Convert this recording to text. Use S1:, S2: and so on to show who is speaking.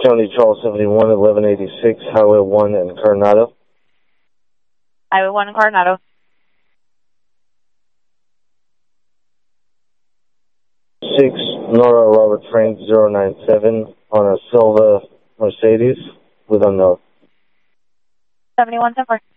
S1: County Charles 71, 1186, Highway 1 in Coronado.
S2: Highway 1 in Coronado.
S1: 6, Nora Robert Frank 097 on a Silva Mercedes with unknown.
S2: 7174.